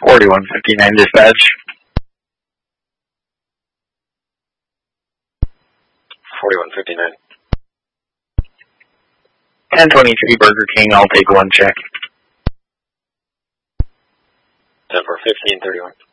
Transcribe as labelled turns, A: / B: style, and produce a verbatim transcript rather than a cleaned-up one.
A: forty-one fifty-nine dispatch.
B: forty-one fifty-nine.
A: ten twenty-three Burger King, I'll take one check.
B: ten for fifteen thirty-one.